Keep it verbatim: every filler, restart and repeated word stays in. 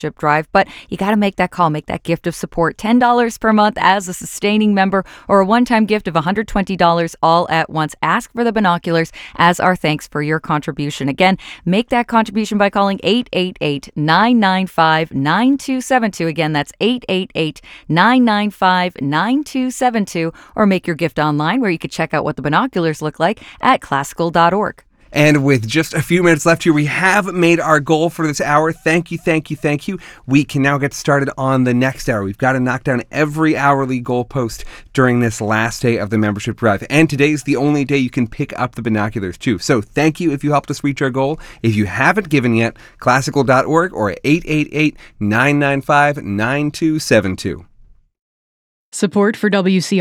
Drive, but you got to make that call, make that gift of support. ten dollars per month as a sustaining member or a one-time gift of one hundred twenty dollars all at once. Ask for the binoculars as our thanks for your contribution. Again, make that contribution by calling eight eight eight, nine nine five, nine two seven two. Again, that's eight eight eight, nine nine five, nine two seven two, or make your gift online where you can check out what the binoculars look like at classical dot org. And with just a few minutes left here, we have made our goal for this hour. Thank you, thank you, thank you. We can now get started on the next hour. We've got to knock down every hourly goalpost during this last day of the membership drive. And today's the only day you can pick up the binoculars, too. So thank you if you helped us reach our goal. If you haven't given yet, classical dot org or eight eight eight, nine nine five, nine two seven two. Support for W C